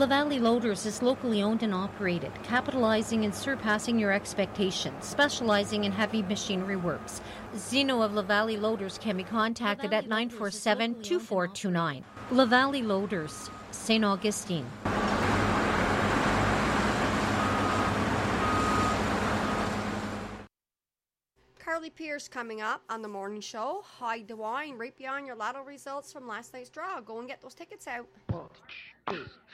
LaValley Loaders is locally owned and operated, capitalizing and surpassing your expectations, specializing in heavy machinery works. Zeno of LaValley Loaders can be contacted at 947-2429. LaValley Loaders, St. Augustine. Carly Pierce coming up on the morning show. Hi, DeWine, right beyond your lotto results from last night's draw. Go and get those tickets out.